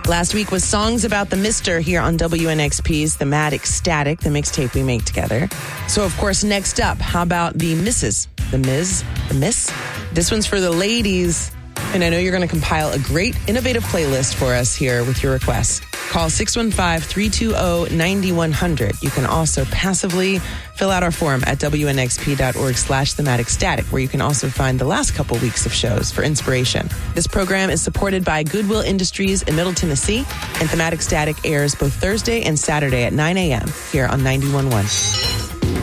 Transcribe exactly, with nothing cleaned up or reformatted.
Last week was Songs About the Mister here on W N X P's Thematic Static, the mixtape we make together. So, of course, next up, how about the Missus? The Miz? The Miss? This one's for the ladies. And I know you're going to compile a great, innovative playlist for us here with your requests. Call six one five, three two zero, nine one zero zero. You can also passively fill out our form at W N X P dot org slash thematic static, where you can also find the last couple weeks of shows for inspiration. This program is supported by Goodwill Industries in Middle Tennessee, and Thematic Static airs both Thursday and Saturday at nine a.m. here on ninety-one point one.